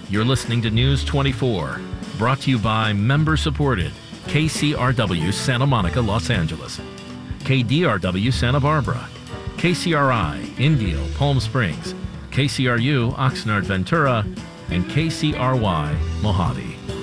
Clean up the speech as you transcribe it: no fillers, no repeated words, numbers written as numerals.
You're listening to News 24, brought to you by member-supported KCRW Santa Monica, Los Angeles, KDRW Santa Barbara, KCRI Indio, Palm Springs, KCRU Oxnard, Ventura, and KCRY Mojave.